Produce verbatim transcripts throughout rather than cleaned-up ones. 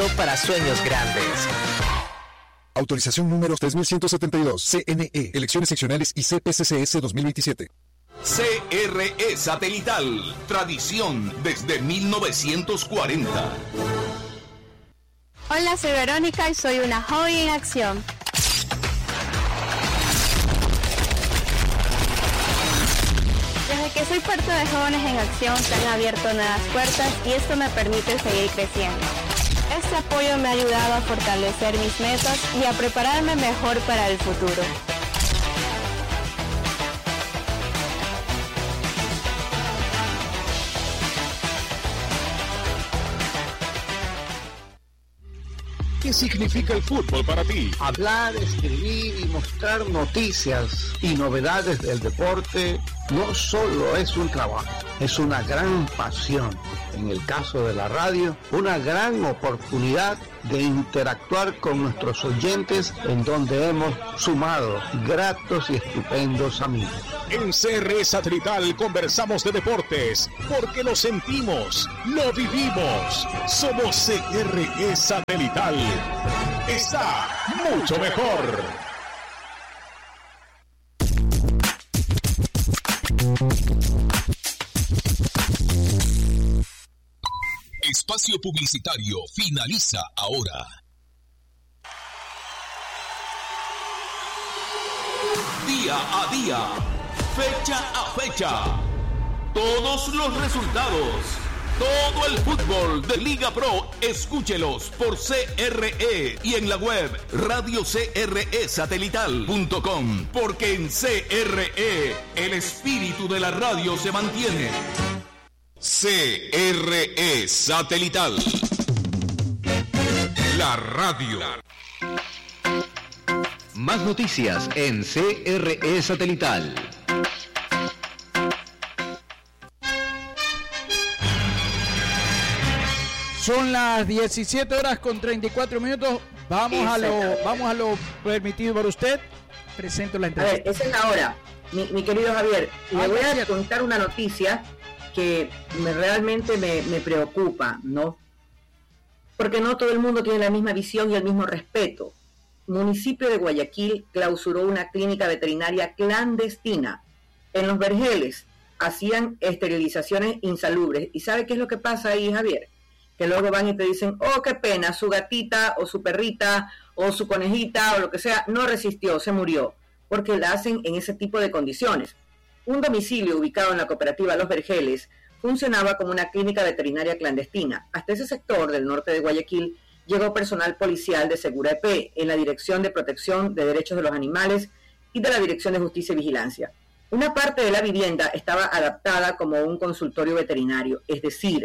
Para sueños grandes. Autorización número tres mil ciento setenta y dos, C N E, Elecciones Seccionales y C P C C S dos mil veintisiete. C R E Satelital, tradición desde mil novecientos cuarenta. Hola, soy Verónica y soy una joven en acción. Desde que soy parte de Jóvenes en Acción se han abierto nuevas puertas y esto me permite seguir creciendo. Este apoyo me ha ayudado a fortalecer mis metas y a prepararme mejor para el futuro. ¿Qué significa el fútbol para ti? Hablar, escribir y mostrar noticias y novedades del deporte no solo es un trabajo, es una gran pasión. En el caso de la radio, una gran oportunidad de interactuar con nuestros oyentes en donde hemos sumado gratos y estupendos amigos. En C R E Satelital conversamos de deportes porque lo sentimos, lo vivimos. Somos C R E Satelital. Está mucho mejor. Espacio publicitario finaliza ahora. Día a día, fecha a fecha, todos los resultados, todo el fútbol de Liga Pro, escúchelos por C R E y en la web radio c r e satelital punto com, porque en C R E el espíritu de la radio se mantiene. C R E Satelital, la radio. Más noticias en C R E Satelital. Son las diecisiete horas con treinta y cuatro minutos. Vamos a lo, vamos a lo permitido por usted. Presento la entrevista. A ver, esa es la hora, mi, mi querido Javier. Le Ah, voy a gracias. contar una noticia que me, realmente me, me preocupa, ¿no? Porque no todo el mundo tiene la misma visión y el mismo respeto. Municipio de Guayaquil clausuró una clínica veterinaria clandestina. En Los Vergeles hacían esterilizaciones insalubres. ¿Y sabe qué es lo que pasa ahí, Javier? Que luego van y te dicen, oh, qué pena, su gatita o su perrita o su conejita o lo que sea, no resistió, se murió, porque la hacen en ese tipo de condiciones. Un domicilio ubicado en la cooperativa Los Vergeles funcionaba como una clínica veterinaria clandestina. Hasta ese sector del norte de Guayaquil llegó personal policial de Segura E P en la Dirección de Protección de Derechos de los Animales y de la Dirección de Justicia y Vigilancia. Una parte de la vivienda estaba adaptada como un consultorio veterinario, es decir,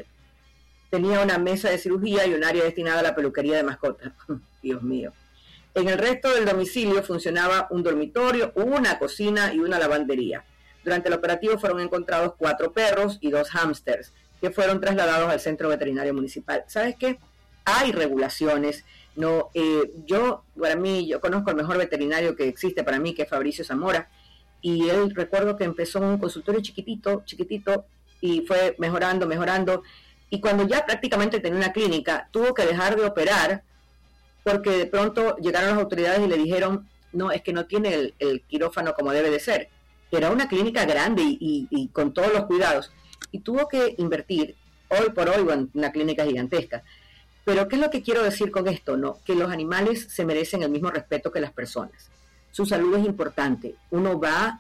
tenía una mesa de cirugía y un área destinada a la peluquería de mascotas. Dios mío. En el resto del domicilio funcionaba un dormitorio, una cocina y una lavandería. Durante el operativo fueron encontrados cuatro perros y dos hámsters que fueron trasladados al centro veterinario municipal. ¿Sabes qué? Hay regulaciones. No, eh, yo, para mí, yo conozco el mejor veterinario que existe para mí, que es Fabricio Zamora, y él, recuerdo que empezó en un consultorio chiquitito, chiquitito, y fue mejorando, mejorando, y cuando ya prácticamente tenía una clínica, tuvo que dejar de operar, porque de pronto llegaron las autoridades y le dijeron, no, es que no tiene el, el quirófano como debe de ser. Era una clínica grande y, y, y con todos los cuidados, y tuvo que invertir, hoy por hoy, en una clínica gigantesca. Pero ¿qué es lo que quiero decir con esto? No, que los animales se merecen el mismo respeto que las personas. Su salud es importante. Uno va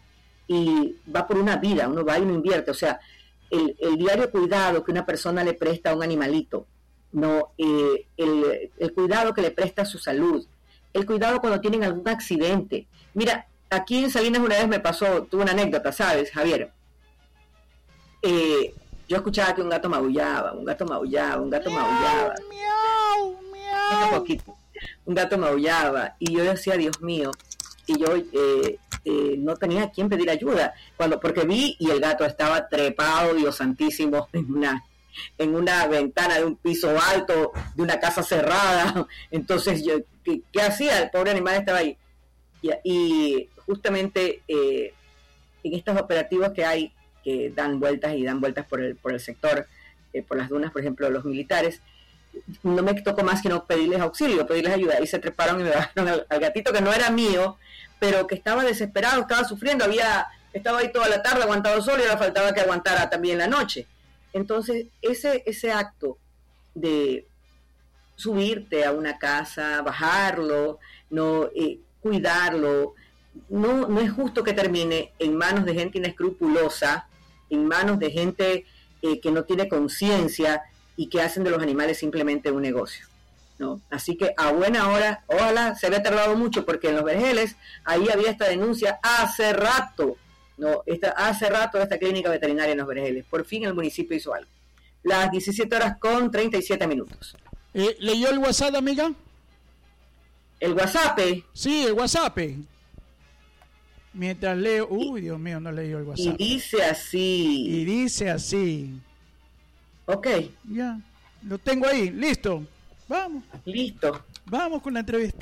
y va por una vida, uno va y uno invierte. O sea, el, el diario cuidado que una persona le presta a un animalito, no, eh, el, el cuidado que le presta a su salud, el cuidado cuando tienen algún accidente. Mira, aquí en Salinas una vez me pasó, tuve una anécdota, ¿sabes, Javier? Eh, yo escuchaba que un gato maullaba, un gato maullaba, un gato miau, maullaba. Miau, miau. Un poquito. Un gato maullaba y yo decía, Dios mío, y yo eh, eh, no tenía a quién pedir ayuda, cuando porque vi y el gato estaba trepado, Dios santísimo, en una en una ventana de un piso alto, de una casa cerrada. Entonces yo, ¿qué, qué hacía? El pobre animal estaba ahí. Y, y justamente eh, en estos operativos que hay, que dan vueltas y dan vueltas por el, por el sector, eh, por las dunas, por ejemplo, los militares, no me tocó más que no pedirles auxilio, pedirles ayuda, y se treparon y me bajaron al, al gatito, que no era mío, pero que estaba desesperado, estaba sufriendo, había estaba ahí toda la tarde aguantado solo y ahora faltaba que aguantara también la noche. Entonces, ese, ese acto de subirte a una casa, bajarlo, no eh, cuidarlo, no, no es justo que termine en manos de gente inescrupulosa, en manos de gente eh, que no tiene conciencia y que hacen de los animales simplemente un negocio, ¿no? Así que a buena hora, ojalá se había tardado mucho, porque en Los Vergeles ahí había esta denuncia hace rato, no, esta, hace rato de esta clínica veterinaria en Los Vergeles. Por fin el municipio hizo algo. Las diecisiete horas con treinta y siete minutos. Eh, ¿Leyó el WhatsApp, amiga? ¿El WhatsApp? Sí, el WhatsApp. Mientras leo... Uy, Dios mío, no leyó el WhatsApp. Y dice así. Y dice así. Ok. Ya, lo tengo ahí, listo. Vamos. Listo. Vamos con la entrevista.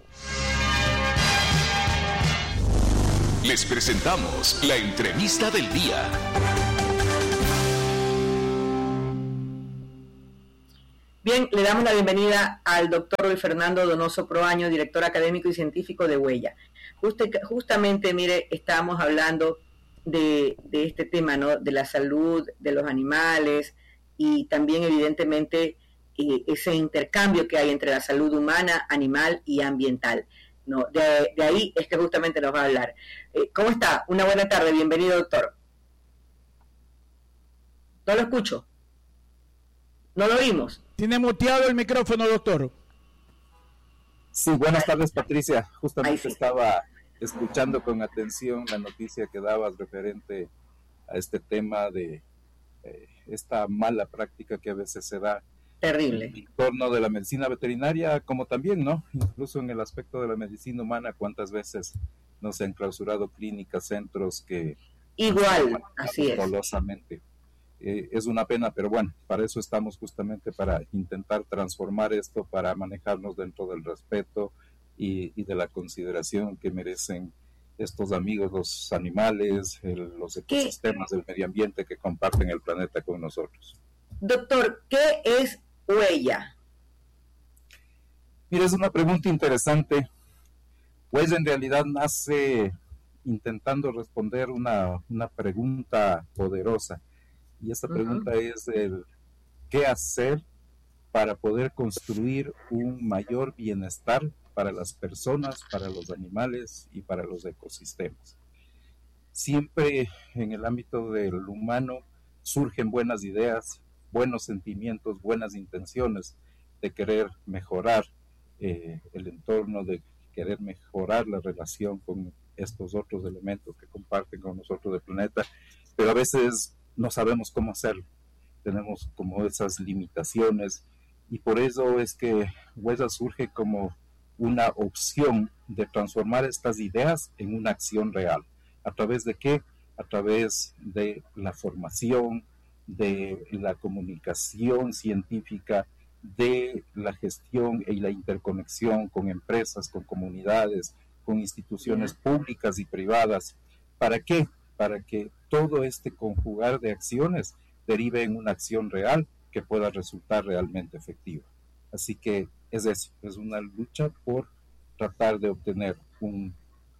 Les presentamos la entrevista del día. Bien, le damos la bienvenida al doctor Luis Fernando Donoso Proaño, director académico y científico de Huella. Juste, justamente, mire, estamos hablando de, de este tema, ¿no? De la salud de los animales y también, evidentemente, eh, ese intercambio que hay entre la salud humana, animal y ambiental, ¿no? De, de ahí es que justamente nos va a hablar. Eh, ¿Cómo está? Una buena tarde, bienvenido, doctor. No lo escucho. No lo oímos. Tiene muteado el micrófono, doctor. Sí, buenas tardes, Patricia. Justamente sí. Estaba escuchando con atención la noticia que dabas referente a este tema de eh, esta mala práctica que a veces se da. Terrible. En el entorno de la medicina veterinaria, como también, ¿no? Incluso en el aspecto de la medicina humana, cuántas veces no se han clausurado clínicas, centros que... Igual, así es. Dolosamente. Eh, es una pena, pero bueno, para eso estamos justamente, para intentar transformar esto, para manejarnos dentro del respeto y, y de la consideración que merecen estos amigos, los animales, el, los ecosistemas ¿Qué? del medio ambiente que comparten el planeta con nosotros. Doctor, ¿qué es Huella? Mira, es una pregunta interesante. Huella en realidad nace intentando responder una, una pregunta poderosa. Y esta pregunta uh-huh. es el ¿qué hacer para poder construir un mayor bienestar para las personas, para los animales y para los ecosistemas? Siempre en el ámbito del humano surgen buenas ideas, buenos sentimientos, buenas intenciones de querer mejorar eh, el entorno, de querer mejorar la relación con estos otros elementos que comparten con nosotros el planeta, pero a veces no sabemos cómo hacerlo, tenemos como esas limitaciones, y por eso es que Huella surge como una opción de transformar estas ideas en una acción real. ¿A través de qué? A través de la formación, de la comunicación científica, de la gestión y la interconexión con empresas, con comunidades, con instituciones públicas y privadas. ¿Para qué? Para que todo este conjugar de acciones derive en una acción real que pueda resultar realmente efectiva. Así que es eso, es una lucha por tratar de obtener un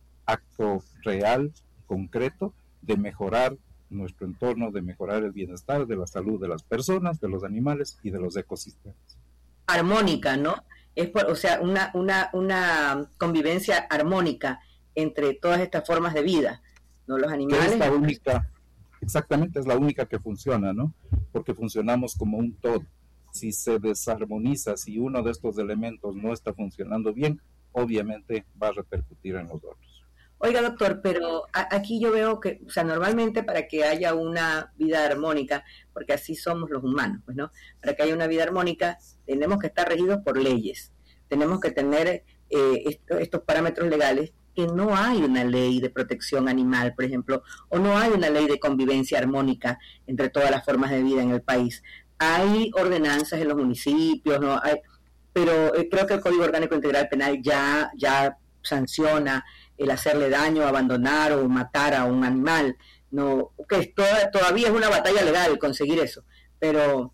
acto real, concreto, de mejorar nuestro entorno, de mejorar el bienestar, de la salud de las personas, de los animales y de los ecosistemas. Armónica, ¿no? Es por, o sea, una, una, una convivencia armónica entre todas estas formas de vida, ¿no? Los animales... Es la única, exactamente, es la única que funciona, ¿no? Porque funcionamos como un todo. Si se desarmoniza, si uno de estos elementos no está funcionando bien, obviamente va a repercutir en los otros. Oiga, doctor, pero a, aquí yo veo que, o sea, normalmente para que haya una vida armónica, porque así somos los humanos, pues, ¿no? Para que haya una vida armónica, tenemos que estar regidos por leyes, tenemos que tener eh, esto, estos parámetros legales, que no hay una ley de protección animal, por ejemplo, o no hay una ley de convivencia armónica entre todas las formas de vida en el país. Hay ordenanzas en los municipios, ¿no? Hay, pero eh, creo que el Código Orgánico Integral Penal ya, ya sanciona el hacerle daño, abandonar o matar a un animal, no, que toda, todavía es una batalla legal conseguir eso, pero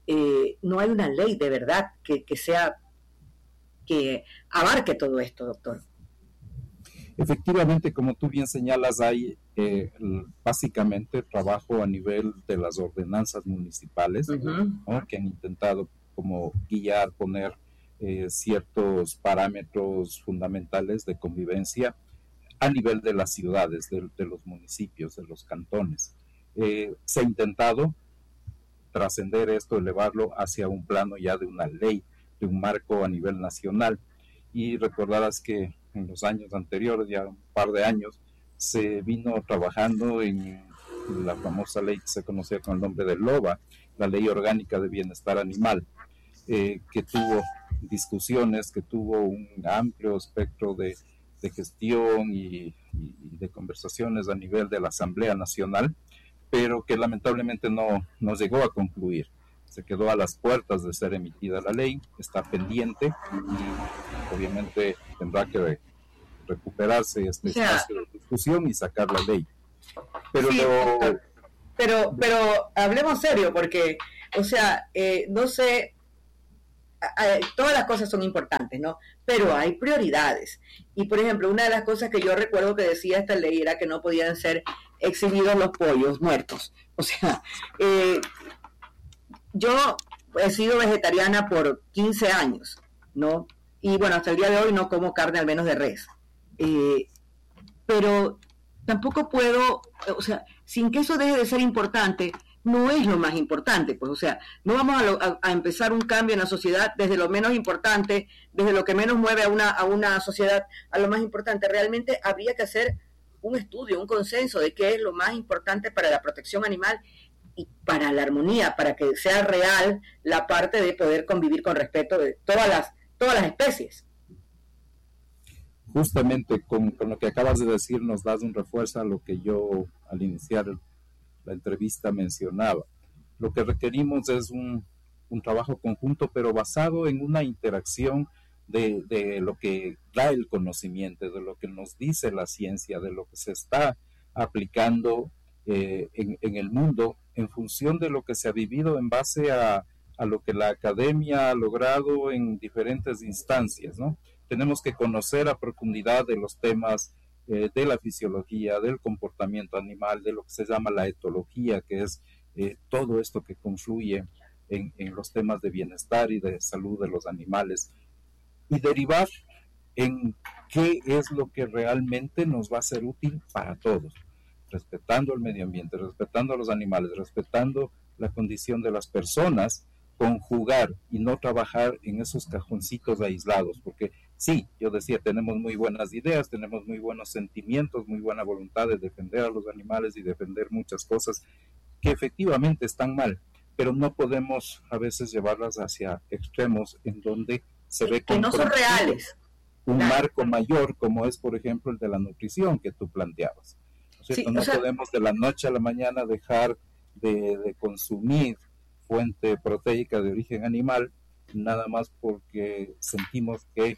eh, no hay una ley de verdad que, que sea, que abarque todo esto, doctor. Efectivamente, como tú bien señalas, hay eh, básicamente trabajo a nivel de las ordenanzas municipales, uh-huh. ¿no? Que han intentado como guiar, poner eh, ciertos parámetros fundamentales de convivencia a nivel de las ciudades, de, de los municipios, de los cantones. Eh, se ha intentado trascender esto, elevarlo hacia un plano ya de una ley, de un marco a nivel nacional. Y recordarás que en los años anteriores, ya un par de años, se vino trabajando en la famosa ley que se conocía con el nombre de LOBA, la Ley Orgánica de Bienestar Animal, eh, que tuvo discusiones, que tuvo un amplio espectro de, de gestión y, y de conversaciones a nivel de la Asamblea Nacional, pero que lamentablemente no, no llegó a concluir. Se quedó a las puertas de ser emitida la ley, está pendiente y obviamente tendrá que recuperarse este o sea, espacio de discusión y sacar la ley. Pero, sí, lo... pero, pero hablemos serio, porque, o sea, eh, no sé, eh, todas las cosas son importantes, ¿no? Pero hay prioridades. Y, por ejemplo, una de las cosas que yo recuerdo que decía esta ley era que no podían ser exhibidos los pollos muertos. O sea, eh, yo he sido vegetariana por quince años, ¿no? Y bueno, hasta el día de hoy no como carne al menos de res. Eh, pero tampoco puedo, o sea, sin que eso deje de ser importante, no es lo más importante, pues, o sea, no vamos a, lo, a, a empezar un cambio en la sociedad desde lo menos importante, desde lo que menos mueve a una, a una sociedad, a lo más importante. Realmente habría que hacer un estudio, un consenso de qué es lo más importante para la protección animal y para la armonía, para que sea real la parte de poder convivir con respeto de todas las, todas las especies. Justamente con, con lo que acabas de decir nos das un refuerzo a lo que yo al iniciar la entrevista mencionaba. Lo que requerimos es un, un trabajo conjunto, pero basado en una interacción de, de lo que da el conocimiento, de lo que nos dice la ciencia, de lo que se está aplicando eh, en, en el mundo, en función de lo que se ha vivido en base a, a lo que la academia ha logrado en diferentes instancias, ¿no? Tenemos que conocer a profundidad de los temas eh, de la fisiología, del comportamiento animal, de lo que se llama la etología, que es eh, todo esto que confluye en, en los temas de bienestar y de salud de los animales, y derivar en qué es lo que realmente nos va a ser útil para todos, respetando el medio ambiente, respetando a los animales, respetando la condición de las personas, conjugar y no trabajar en esos cajoncitos aislados, porque sí, yo decía, tenemos muy buenas ideas, tenemos muy buenos sentimientos, muy buena voluntad de defender a los animales y defender muchas cosas que efectivamente están mal, pero no podemos a veces llevarlas hacia extremos en donde se ve que no son reales. Un claro. marco mayor, como es, por ejemplo, el de la nutrición que tú planteabas. ¿No, sí, no sea, podemos de la noche a la mañana dejar de, de consumir fuente proteica de origen animal, nada más porque sentimos que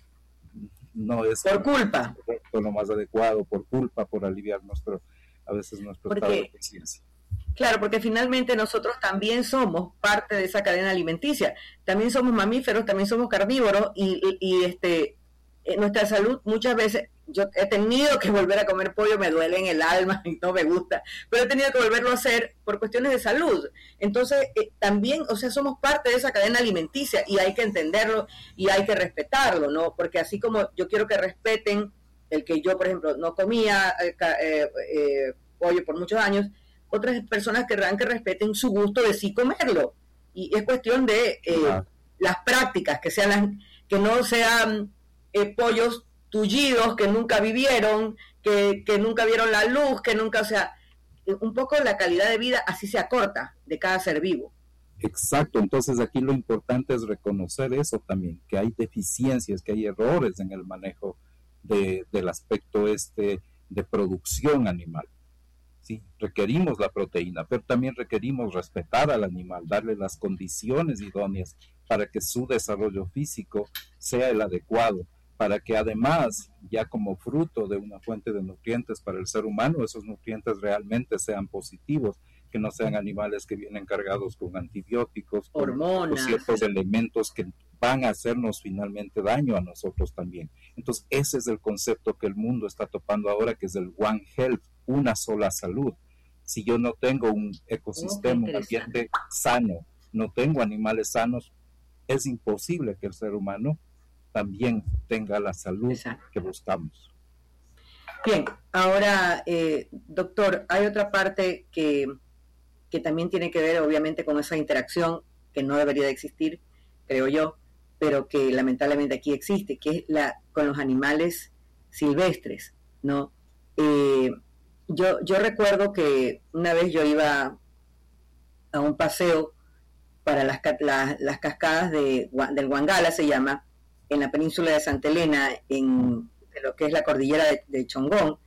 no es por culpa correcto, lo más adecuado, por culpa, por aliviar nuestro, a veces nuestro porque, estado de conciencia. Claro, porque finalmente nosotros también somos parte de esa cadena alimenticia, también somos mamíferos, también somos carnívoros y, y, y este nuestra salud muchas veces, yo he tenido que volver a comer pollo, me duele en el alma y no me gusta, pero he tenido que volverlo a hacer por cuestiones de salud. Entonces, eh, también, o sea, somos parte de esa cadena alimenticia y hay que entenderlo y hay que respetarlo, ¿no? Porque así como yo quiero que respeten el que yo, por ejemplo, no comía eh, eh, eh, pollo por muchos años, otras personas querrán que respeten su gusto de sí comerlo. Y es cuestión de eh, uh-huh. las prácticas, que sean las, que no sean eh, pollos tullidos que nunca vivieron, que, que nunca vieron la luz, que nunca, o sea, un poco la calidad de vida así se acorta de cada ser vivo. Exacto, entonces aquí lo importante es reconocer eso también, que hay deficiencias, que hay errores en el manejo de, del aspecto este de producción animal. Sí, requerimos la proteína, pero también requerimos respetar al animal, darle las condiciones idóneas para que su desarrollo físico sea el adecuado, para que además, ya como fruto de una fuente de nutrientes para el ser humano, esos nutrientes realmente sean positivos, que que no sean animales que vienen cargados con antibióticos, hormonas, con ciertos elementos que van a hacernos finalmente daño a nosotros también. Entonces ese es el concepto que el mundo está topando ahora, que es el One Health, una sola salud. Si yo no tengo un ecosistema, oh, un ambiente sano, no tengo animales sanos, es imposible que el ser humano también tenga la salud Exacto. que buscamos. Bien, ahora, eh, doctor, hay otra parte que, que también tiene que ver obviamente con esa interacción que no debería de existir, creo yo, pero que lamentablemente aquí existe, que es la con los animales silvestres, ¿no? Eh, yo, yo recuerdo que una vez yo iba a un paseo para las, las, las cascadas de, del Huangala, se llama, en la península de Santa Elena, en de lo que es la cordillera de, de Chongón,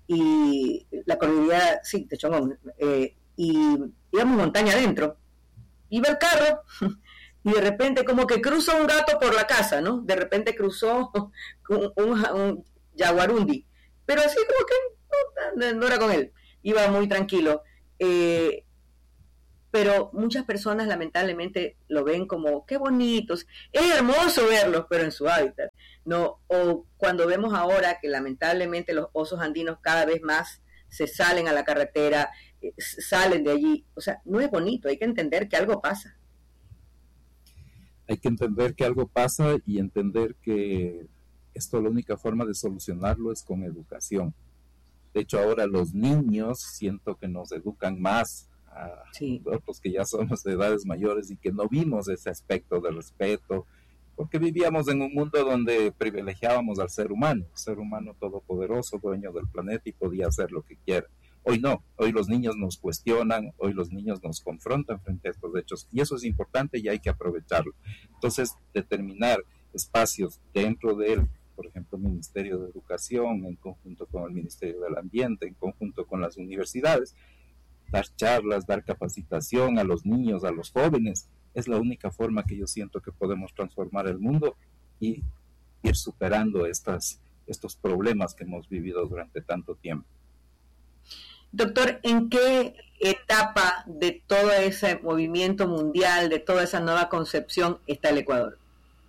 y la cordillera, sí, de Chongón, eh, y íbamos montaña adentro, iba el carro, y de repente como que cruza un gato por la casa, ¿no? De repente cruzó un, un, un jaguarundi, pero así como que no, no era con él, iba muy tranquilo, eh, pero muchas personas lamentablemente lo ven como qué bonitos, es hermoso verlos, pero en su hábitat, no. O cuando vemos ahora que lamentablemente los osos andinos cada vez más se salen a la carretera, eh, salen de allí, o sea, no es bonito, hay que entender que algo pasa. Hay que entender que algo pasa y entender que esto, la única forma de solucionarlo es con educación. De hecho, ahora los niños siento que nos educan más a sí. nosotros que ya somos de edades mayores y que no vimos ese aspecto de respeto, porque vivíamos en un mundo donde privilegiábamos al ser humano, ser humano todopoderoso, dueño del planeta y podía hacer lo que quiera. Hoy no, hoy los niños nos cuestionan, hoy los niños nos confrontan frente a estos hechos y eso es importante y hay que aprovecharlo. Entonces, determinar espacios dentro de él, por ejemplo, el Ministerio de Educación, en conjunto con el Ministerio del Ambiente, en conjunto con las universidades, dar charlas, dar capacitación a los niños, a los jóvenes, es la única forma que yo siento que podemos transformar el mundo y ir superando estas, estos problemas que hemos vivido durante tanto tiempo. Doctor, ¿en qué etapa de todo ese movimiento mundial, de toda esa nueva concepción está el Ecuador?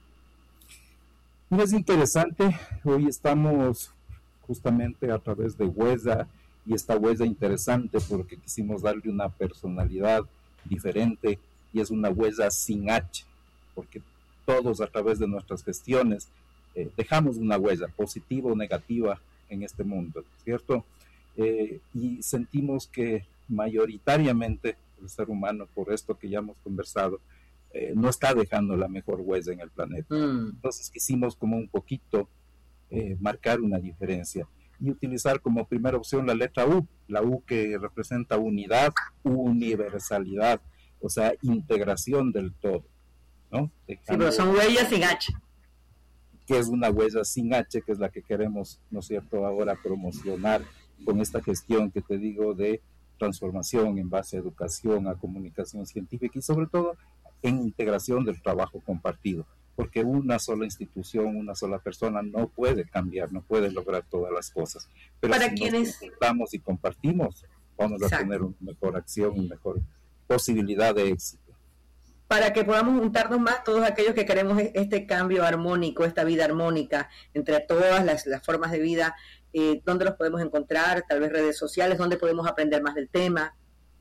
Es interesante, hoy estamos justamente a través de Huesa, y esta huella interesante porque quisimos darle una personalidad diferente y es una huella sin H, porque todos a través de nuestras gestiones eh, dejamos una huella positiva o negativa en este mundo, ¿cierto? Eh, y sentimos que mayoritariamente el ser humano, por esto que ya hemos conversado, eh, no está dejando la mejor huella en el planeta. Mm. Entonces quisimos como un poquito eh, marcar una diferencia y utilizar como primera opción la letra U, la U que representa unidad, universalidad, o sea, integración del todo, ¿no? Dejando, sí, pero son huellas sin H. Que es una huella sin H, que es la que queremos, ¿no es cierto?, ahora promocionar con esta gestión que te digo de transformación en base a educación, a comunicación científica y sobre todo en integración del trabajo compartido. Porque una sola institución, una sola persona no puede cambiar, no puede lograr todas las cosas. Pero para si quienes nos juntamos y compartimos, vamos Exacto. a tener una mejor acción, una mejor posibilidad de éxito. Para que podamos juntarnos más todos aquellos que queremos este cambio armónico, esta vida armónica entre todas las, las formas de vida, eh, ¿dónde los podemos encontrar? Tal vez redes sociales, ¿dónde podemos aprender más del tema?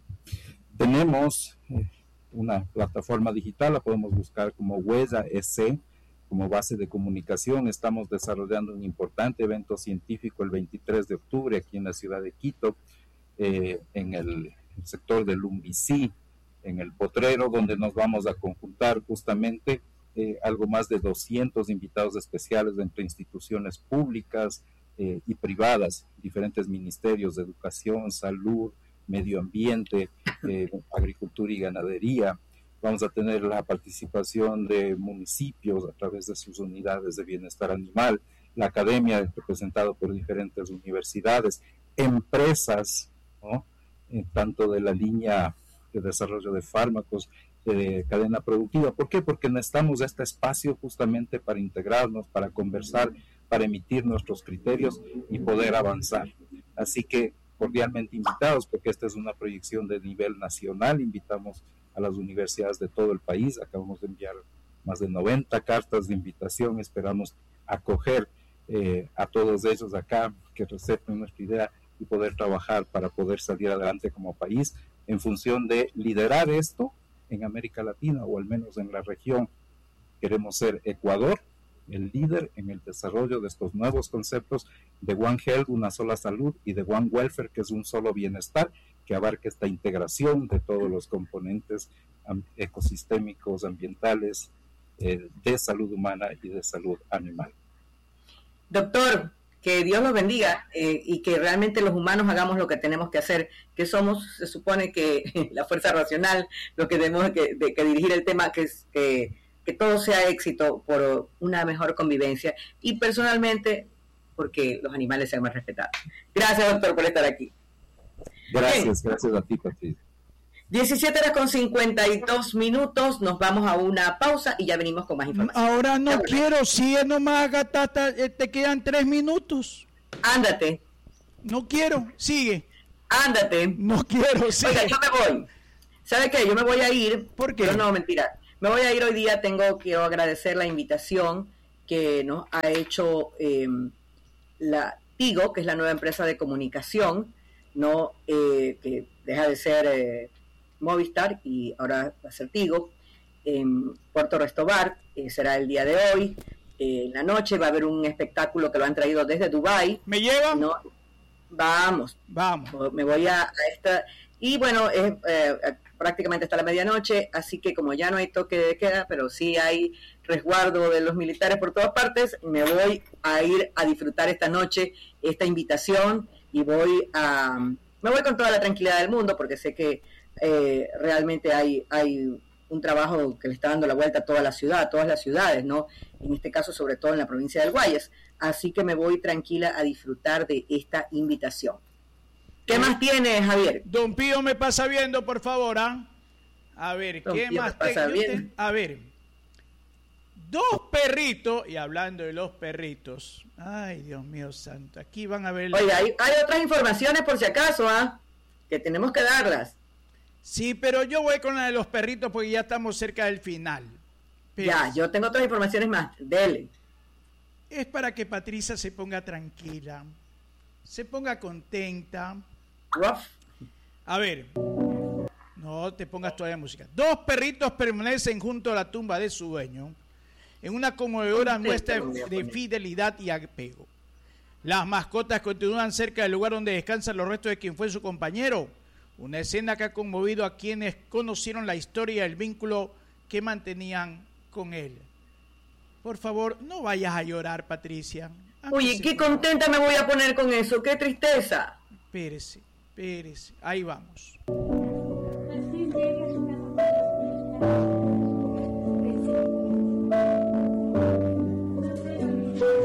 Tenemos Eh, una plataforma digital, la podemos buscar como Huesa E C, como base de comunicación. Estamos desarrollando un importante evento científico el veintitrés de octubre aquí en la ciudad de Quito, eh, en el, el sector del Lumbicí, en el Potrero, donde nos vamos a conjuntar justamente eh, algo más de doscientos invitados especiales entre instituciones públicas eh, y privadas, diferentes ministerios de educación, salud, medio ambiente, eh, agricultura y ganadería. Vamos a tener la participación de municipios a través de sus unidades de bienestar animal, la academia representada por diferentes universidades, empresas, ¿no? eh, tanto de la línea de desarrollo de fármacos, de cadena productiva. ¿Por qué? Porque necesitamos este espacio justamente para integrarnos, para conversar, para emitir nuestros criterios y poder avanzar. Así que cordialmente invitados, porque esta es una proyección de nivel nacional. Invitamos a las universidades de todo el país, acabamos de enviar más de noventa cartas de invitación, esperamos acoger eh, a todos ellos acá, que recepten nuestra idea y poder trabajar para poder salir adelante como país en función de liderar esto en América Latina, o al menos en la región. Queremos ser Ecuador, el líder en el desarrollo de estos nuevos conceptos de One Health, una sola salud, y de One Welfare, que es un solo bienestar, que abarca esta integración de todos los componentes ecosistémicos, ambientales, eh, de salud humana y de salud animal. Doctor, que Dios los bendiga eh, y que realmente los humanos hagamos lo que tenemos que hacer, que somos, se supone que la fuerza racional, lo que tenemos que, de, que dirigir el tema, que es que, que todo sea éxito por una mejor convivencia, y personalmente porque los animales sean más respetados. Gracias, doctor, por estar aquí. Gracias, Bien. gracias a ti, Patricia. diecisiete horas con cincuenta y dos minutos, nos vamos a una pausa y ya venimos con más información. Ahora no quiero, sigue nomás, Gatata, te quedan tres minutos. Ándate. No quiero, sigue. Ándate. No quiero, sigue. Oiga, yo me voy. ¿Sabe qué? Yo me voy a ir. ¿Por qué? Pero no, mentira. Me voy a ir hoy día, tengo que agradecer la invitación que nos ha hecho eh, la Tigo, que es la nueva empresa de comunicación, no eh, que deja de ser eh, Movistar y ahora va a ser Tigo, en Puerto Restobar. Eh, será el día de hoy, eh, en la noche va a haber un espectáculo que lo han traído desde Dubái. ¿Me lleva? No, vamos, vamos. Me voy a, a esta, y bueno, es eh, prácticamente hasta la medianoche, así que como ya no hay toque de queda, pero sí hay resguardo de los militares por todas partes, me voy a ir a disfrutar esta noche esta invitación, y voy a me voy con toda la tranquilidad del mundo, porque sé que eh, realmente hay hay un trabajo que le está dando la vuelta a toda la ciudad, a todas las ciudades, ¿no? En este caso, sobre todo en la provincia del Guayas. Así que me voy tranquila a disfrutar de esta invitación. ¿Qué más tiene, Javier? Don Pío me pasa viendo, por favor, ¿ah? A ver, Don ¿qué Pío más me pasa bien. A ver, dos perritos, y hablando de los perritos, ay, Dios mío santo, aquí van a ver... Oye, hay, hay otras informaciones por si acaso, ¿ah? Que tenemos que darlas. Sí, pero yo voy con la de los perritos porque ya estamos cerca del final. Pero ya, yo tengo otras informaciones más, dele. Es para que Patricia se ponga tranquila, se ponga contenta. Ruff. A ver, no te pongas todavía música. Dos perritos permanecen junto a la tumba de su dueño en una conmovedora muestra de fidelidad y apego. Las mascotas continúan cerca del lugar donde descansan los restos de quien fue su compañero. Una escena que ha conmovido a quienes conocieron la historia y el vínculo que mantenían con él. Por favor, no vayas a llorar, Patricia. Oye, qué contenta me voy a poner con eso, qué tristeza. Espérese, espérese, ahí vamos.